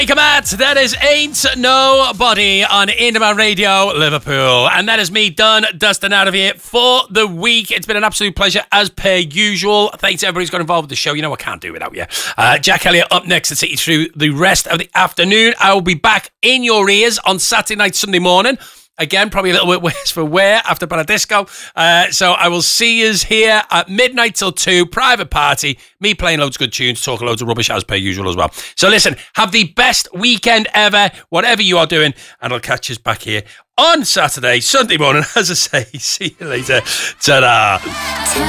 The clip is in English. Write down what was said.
Come on, that is Ain't Nobody on Indie Radio Liverpool. And that is me done, dusting out of here for the week. It's been an absolute pleasure as per usual. Thanks to everybody who's got involved with the show. You know I can't do it without you. Jack Elliott up next to take you through the rest of the afternoon. I will be back in your ears on Saturday night, Sunday morning. Again, probably a little bit worse for wear after Paradisco. So I will see you here at midnight till 2, private party, me playing loads of good tunes, talking loads of rubbish as per usual as well. So listen, have the best weekend ever, whatever you are doing, and I'll catch us back here on Saturday, Sunday morning, as I say. See you later. Ta-da.